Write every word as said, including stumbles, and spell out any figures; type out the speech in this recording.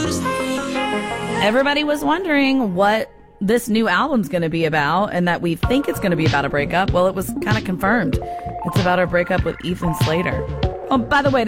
Everybody was wondering what this new album's going to be about and that we think it's going to be about a breakup. Well, it was kind of confirmed. It's about a breakup with Ethan Slater. Oh, by the way,